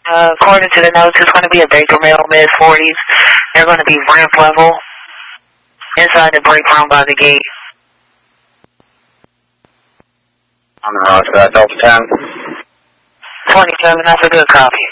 According to the notes, it's going to be a Baker Mill, mid-40s. They're going to be ramp level inside the break room by the gate. On the road for that, Delta 10. 27, that's a good copy.